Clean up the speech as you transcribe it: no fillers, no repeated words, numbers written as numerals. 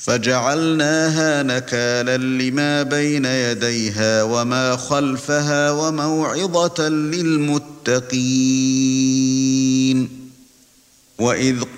فجعلناها نكالا لما بين يديها وما خلفها وموعظة للمتقين. وإذ